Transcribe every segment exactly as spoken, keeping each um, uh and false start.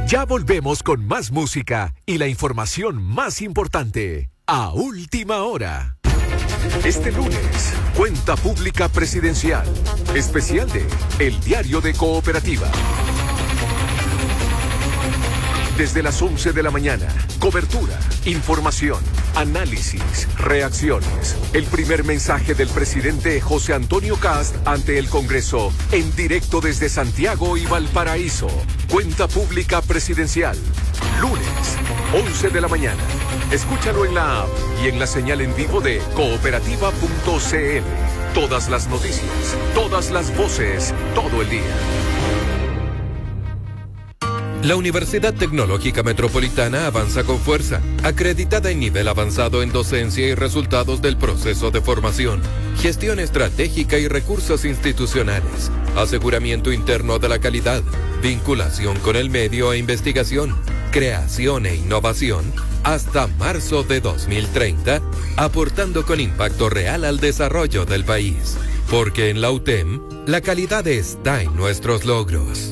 Ya volvemos con más música y la información más importante a última hora. Este lunes, Cuenta Pública Presidencial, especial de El Diario de Cooperativa. Desde las once de la mañana, cobertura, información, análisis, reacciones. El primer mensaje del presidente José Antonio Kast ante el Congreso, en directo desde Santiago y Valparaíso. Cuenta Pública Presidencial, lunes, once de la mañana. Escúchalo en la app y en la señal en vivo de cooperativa punto c l. Todas las noticias, todas las voces, todo el día. La Universidad Tecnológica Metropolitana avanza con fuerza, acreditada en nivel avanzado en docencia y resultados del proceso de formación, gestión estratégica y recursos institucionales, aseguramiento interno de la calidad, vinculación con el medio e investigación, creación e innovación, hasta marzo de dos mil treinta, aportando con impacto real al desarrollo del país. Porque en la U T E M, la calidad está en nuestros logros.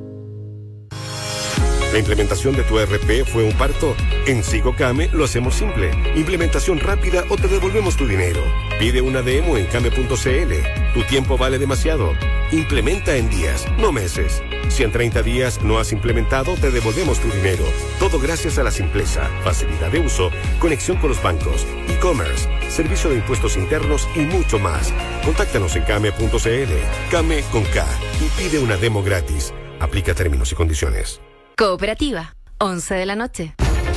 ¿La implementación de tu E R P fue un parto? En SigoCame lo hacemos simple. Implementación rápida o te devolvemos tu dinero. Pide una demo en came punto c l. Tu tiempo vale demasiado. Implementa en días, no meses. Si en treinta días no has implementado, te devolvemos tu dinero. Todo gracias a la simpleza, facilidad de uso, conexión con los bancos, e-commerce, servicio de impuestos internos y mucho más. Contáctanos en came punto c l. Came con K y pide una demo gratis. Aplica términos y condiciones. Cooperativa, once de la noche.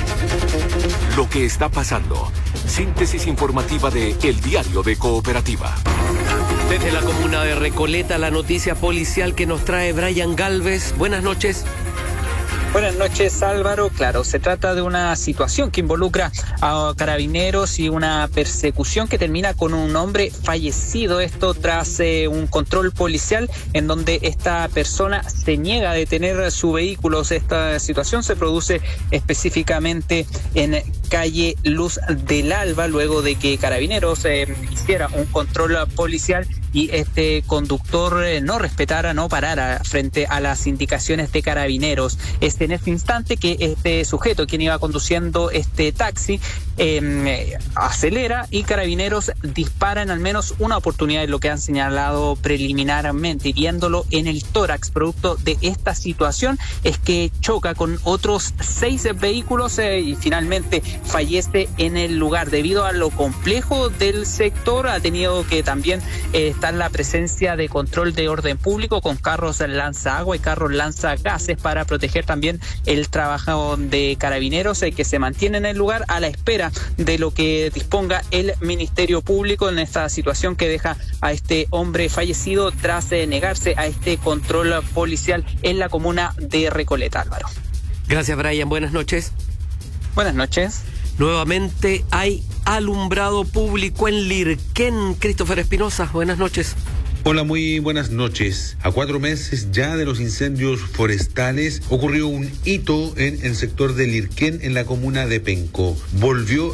Lo que está pasando. Síntesis informativa de El Diario de Cooperativa. Desde la comuna de Recoleta, la noticia policial que nos trae Brian Galvez. Buenas noches. Buenas noches, Álvaro. Claro, se trata de una situación que involucra a carabineros y una persecución que termina con un hombre fallecido. Esto tras eh, un control policial en donde esta persona se niega a detener su vehículo. Esta situación se produce específicamente en calle Luz del Alba, luego de que carabineros eh, hiciera un control policial y este conductor eh, no respetara, no parara frente a las indicaciones de carabineros. Es en este instante que este sujeto, quien iba conduciendo este taxi, eh, acelera y carabineros disparan al menos una oportunidad, en lo que han señalado preliminarmente. Viéndolo en el tórax, producto de esta situación, es que choca con otros seis vehículos eh, y finalmente fallece en el lugar. Debido a lo complejo del sector, ha tenido que también eh, estar la presencia de control de orden público con carros lanza agua y carros lanza gases para proteger también el trabajo de carabineros eh, que se mantiene en el lugar a la espera de lo que disponga el Ministerio Público en esta situación que deja a este hombre fallecido tras eh, negarse a este control policial en la comuna de Recoleta, Álvaro. Gracias, Brian. Buenas noches. Buenas noches. Nuevamente hay alumbrado público en Lirquén. Christopher Espinosa, buenas noches. Hola, muy buenas noches. A cuatro meses ya de los incendios forestales ocurrió un hito en el sector de Lirquén, en la comuna de Pencó. Volvió